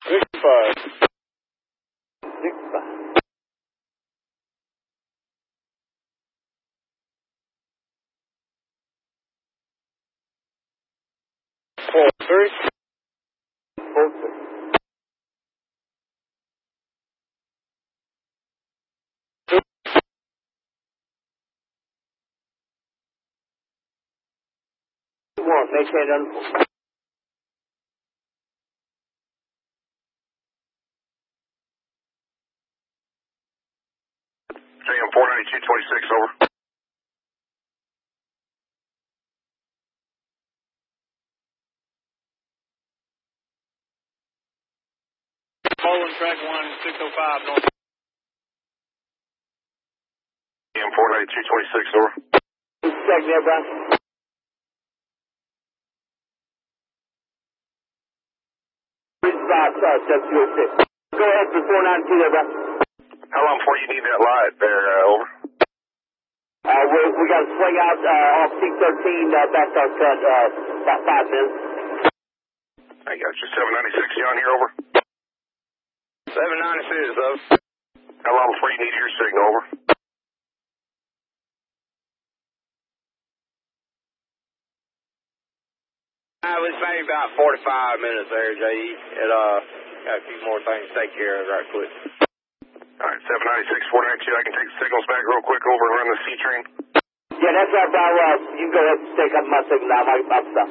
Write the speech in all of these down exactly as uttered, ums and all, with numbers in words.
sixty-five. sixty-five. Four, three. Four, three. One, make that unfold. J M four ninety-two twenty-six, over. Poland track one, six oh five, north. J M four ninety-two twenty-six, over. Check there, Brian. Five, sorry, seven two oh six. Go ahead for four ninety-two there, Brian. How long before you need that light there, uh, over? Uh, we we got to swing out uh, off T thirteen, uh, back to our cut, uh, about five minutes. I got you. seven ninety-six, you on here, over? seven ninety-six, over. How long before you need your signal, over? I would say about forty-five minutes there, J E. And, uh, got a few more things to take care of right quick. All right, seven ninety-six, four ninety-two, I can take the signals back real quick over and run the C-train. Yeah, that's right, Brian. Uh, you can go ahead and take up my signal now. My, my stuff.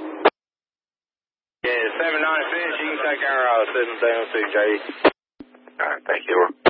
Yeah, seven ninety-six, you can take our uh, signal down too, J E. All right, thank you, over.